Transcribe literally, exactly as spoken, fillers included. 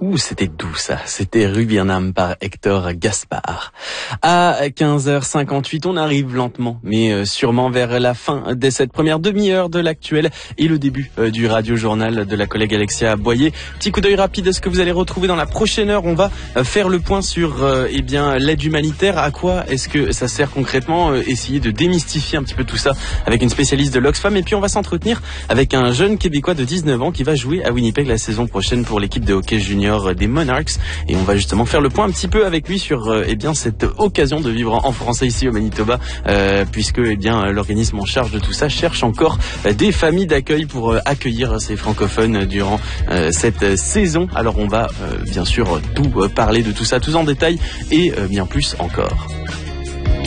Ouh, c'était doux ça. C'était Rubiernam par Hector Gaspard. À quinze heures cinquante-huit, on arrive lentement, mais sûrement vers la fin de cette première demi-heure de l'actuel et le début du radio-journal de la collègue Alexia Boyer. Petit coup d'œil rapide à ce que vous allez retrouver dans la prochaine heure. On va faire le point sur euh, eh bien l'aide humanitaire. À quoi est-ce que ça sert concrètement? euh, Essayer de démystifier un petit peu tout ça avec une spécialiste de l'Oxfam. Et puis on va s'entretenir avec un jeune Québécois de dix-neuf ans qui va jouer à Winnipeg la saison prochaine pour l'équipe de hockey junior des Monarchs, et on va justement faire le point un petit peu avec lui sur euh, eh bien cette occasion de vivre en français ici au Manitoba, euh, puisque eh bien l'organisme en charge de tout ça cherche encore euh, des familles d'accueil pour euh, accueillir ces francophones durant euh, cette saison. Alors on va euh, bien sûr tout euh, parler de tout ça, tout en détail et euh, bien plus encore.